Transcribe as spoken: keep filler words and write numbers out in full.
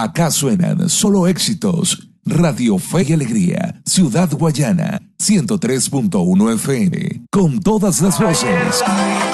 Acá suenan solo éxitos. Radio Fe y Alegría, Ciudad Guayana, ciento tres punto uno F M, con todas las voces.